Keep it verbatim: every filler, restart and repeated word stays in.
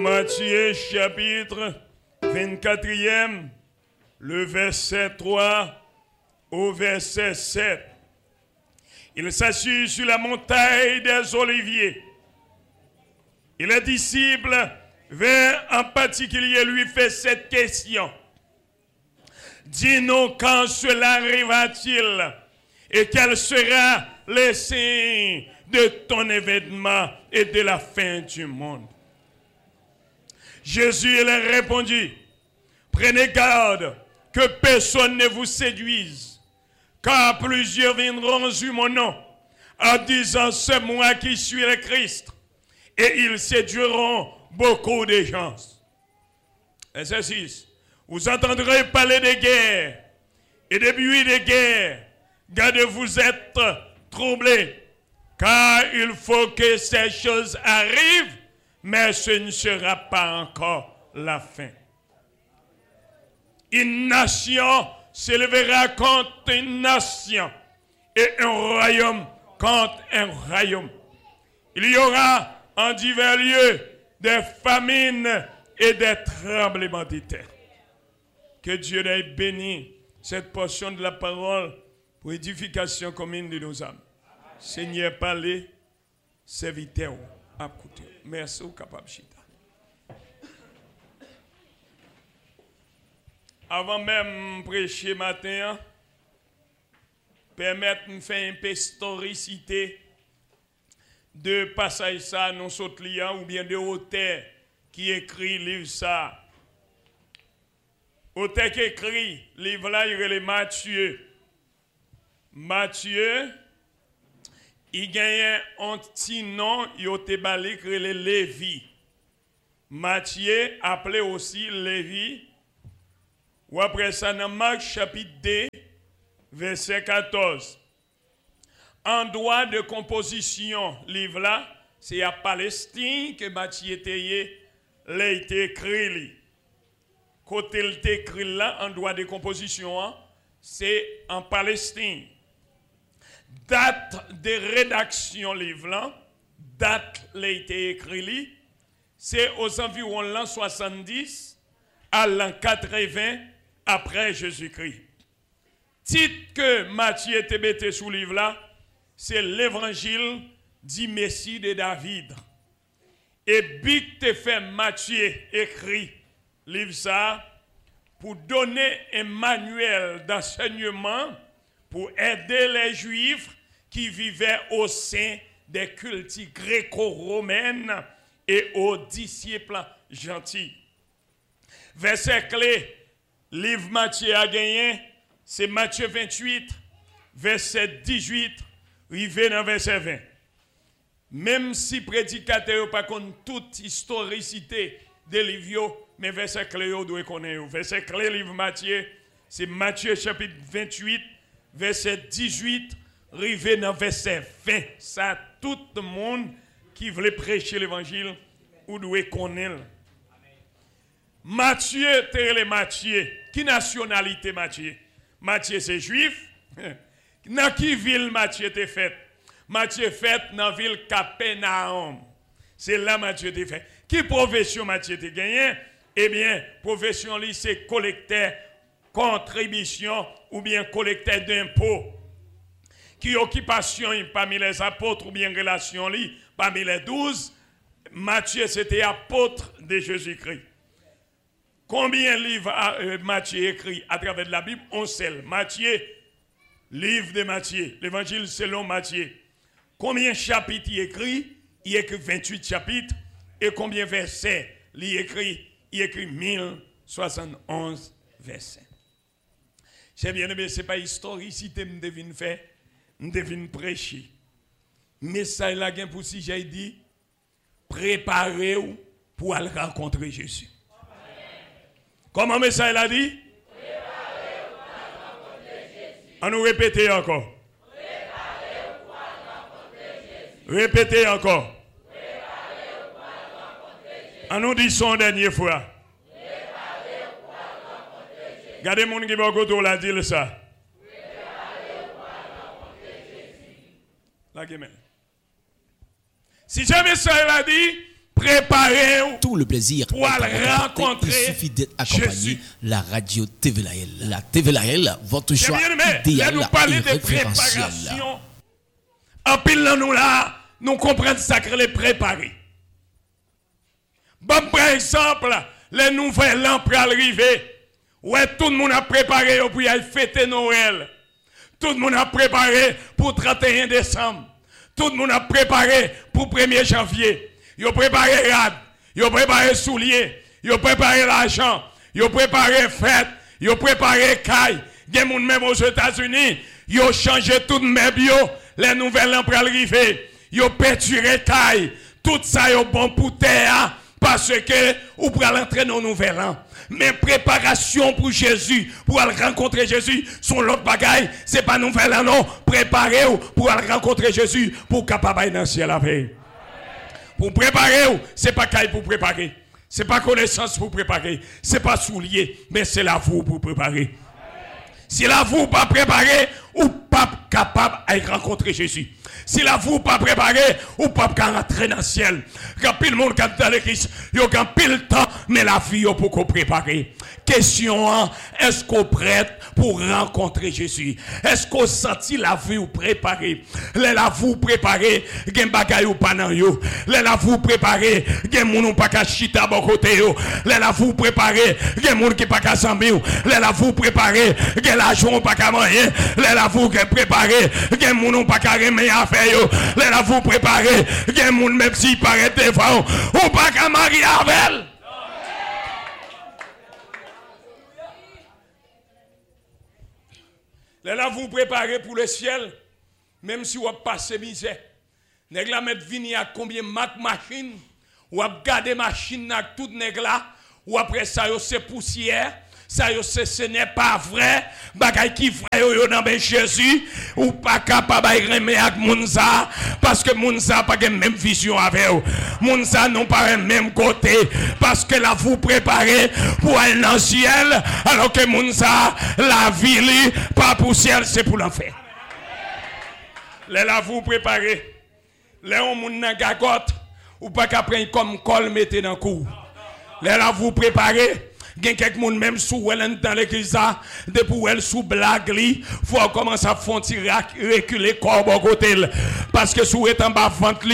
Matthieu chapitre vingt-quatrième, le verset trois au verset sept. Il s'assied sur la montagne des Oliviers. Et les disciples vinrent en particulier lui faire cette question. Dis-nous quand cela arrivera-t-il et quel sera le signe de ton événement et de la fin du monde. Jésus leur répondit, prenez garde que personne ne vous séduise, car plusieurs viendront sur mon nom en disant c'est moi qui suis le Christ, et ils séduiront beaucoup de gens. Verset six. Vous entendrez parler de guerre et de bruits de guerre. Gardez-vous être troublés, car il faut que ces choses arrivent, mais ce ne sera pas encore la fin. Une nation s'élèvera contre une nation et un royaume contre un royaume. Il y aura en divers lieux des famines et des tremblements de terre. Que Dieu ait béni cette portion de la parole pour édification commune de nos âmes. Seigneur, parlez, serviteur, écoutez. Merci au capable chita. Avant même de prêcher matin, permettez-moi de faire un peu historicité de passage ça non saute liant ou bien de auteur qui écrit livre ça. Auteur qui écrit livre là, il est Matthieu. Matthieu, il gagne un petit nom, il a été balé que le Lévi. Matthieu appelé aussi Lévi. Ou après ça dans Marc chapitre deux, verset quatorze. En droit de composition, livre là, c'est à Palestine que Matthieu a été écrit. Côté il écrit là, en droit de composition, c'est en Palestine. Date de rédaction livre là, date l'a été écrit, c'est aux environs l'an soixante-dix à l'an quatre-vingts après Jésus-Christ. Titre que Matthieu était bêté sous livre là, c'est l'évangile du Messie de David. Et Bic te fait Matthieu écrit livre ça pour donner un manuel d'enseignement pour aider les Juifs qui vivaient au sein des cultes gréco-romaines et aux disciples gentils. Verset clé, livre Matthieu a gagné, c'est Matthieu vingt-huit, verset dix-huit, arrivé dans verset vingt. Même si prédicateur pas contre toute historicité de livre, mais verset clé, vous devez connaître. Verset clé, livre Matthieu, c'est Matthieu chapitre vingt-huit, verset dix-huit, arrivé dans verset vingt. Ça, tout le monde qui voulait prêcher l'évangile, vous devez connaître. Matthieu, c'est Matthieu. Qui nationalité Matthieu? Matthieu, c'est juif. Dans qui ville Matthieu était fait? Matthieu fait dans la ville Capernaum. C'est là Matthieu était fait. Qui profession Matthieu était gagné? Eh bien, profession li c'est collecteur contribution ou bien collecteur d'impôts. Qui occupation parmi les apôtres ou bien relation li parmi les douze? Matthieu c'était apôtre de Jésus-Christ. Combien de livres a euh, Matthieu écrit à travers de la Bible? On seul. Matthieu, livre de Matthieu, l'évangile selon Matthieu. Combien de chapitres il écrit? Il écrit vingt-huit chapitres. Et combien de versets il écrit? Il écrit mille soixante et onze versets. C'est bien aimé, ce n'est pas historicité que je devine faire, je devine prêcher. Mais ça, il a bien pour si j'ai dit, préparez-vous pour aller rencontrer Jésus. Comment le message a dit? Préparez-vous pour aller rencontrer Jésus. On nous répéter encore. Préparez-vous pour aller rencontrer Jésus. Répétez encore. Préparez-vous pour aller rencontrer Jésus. On nous dit son dernière fois. Préparez-vous pour aller rencontrer Jésus. Regardez mon qui va autour la dire ça. Préparez-vous pour aller rencontrer Jésus. La gueule. Si jamais ça a dit, préparez tout le plaisir pour aller rencontrer. Il suffit d'être accompagné. Jésus. La radio T V L. La T V L, votre choix bien, idéal nous parler et de référentiel. préparation. En pile là, nous là, nous comprenons ça que les préparer. Bon, par exemple, les nouvelles ans pour arriver. Ouais, tout le monde a préparé pour y aller fêter Noël. Tout le monde a préparé pour trente et un décembre. Tout le monde a préparé pour premier janvier. Ils ont préparé rad, ils ont préparé souliers, ils ont préparé l'argent, ils ont préparé fête, ils ont préparé caille. Il y a des gens même aux États-Unis, ils ont changé tout le meuble, les nouvelles ans pour arriver. Ils ont peinturé caille. Tout ça est bon pour terre parce que ou pour l'entrer dans nouvelle an. Mais préparation pour Jésus, pour aller rencontrer Jésus, son l'autre bagaille, c'est pas nouvelle an non, préparer pour aller rencontrer Jésus pour capable dans le ciel avec. Pour préparer, c'est pas caille pour préparer. C'est pas connaissance pour préparer, c'est pas soulier, mais c'est la vous pour préparer. Si la vous pas préparé ou pas capable de rencontrer Jésus. Si la vous pas préparé ou pas rentrer dans le ciel. Quand pile le monde qui dans l'église, il y a pile temps, mais la vie est pour qu'on préparer. Question, est-ce qu'on prête pour rencontrer Jésus? Est-ce qu'on sentit la vie ou préparé? La vous préparé, gen bagay ou pas nan yo. La vous préparé, gen moun ou pas ka chita bon côté yo. La vous préparé, gen moun qui pas ka sambi ou. La vous préparé, gen l'argent ou pas ka manger. La vous préparé, gen moun ou pas ka remen affaire yo. La vous préparé, gen moun même si paraît devant ou pas ka marier avec. Là, vous préparez pour le ciel, même si vous passez misère. Nèg la mettre vini à combien de machines, ou à garder machine à tout nèg là, ou après ça c'est poussière, ça ce n'est pas vrai, bagay qui vrai yo dans ben Jésus, ou pas capable de remettre avec Mounza, parce que Mounza pas la même vision avec vous. Mounza non pas le même côté, parce que là vous préparez pour aller dans le ciel, alors que Mounza, la vie, pas pour le ciel, c'est pour l'enfer. Là vous préparez, là on moun nan gagote, ou pas qu'après comme col mettez dans le cou. Là vous préparez. Gen quelques monde même sous elle dans l'église de pour elle sous blague li faut commencer à font reculer corps bon côté parce que sous est en bas vente